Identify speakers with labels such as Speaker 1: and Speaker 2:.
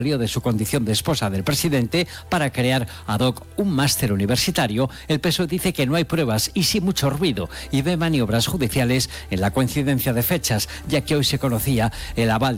Speaker 1: de su condición de esposa del presidente para crear ad hoc un máster universitario. El PSOE dice que no hay pruebas y sí mucho ruido y ve maniobras judiciales en la coincidencia de fechas, ya que hoy se conocía el aval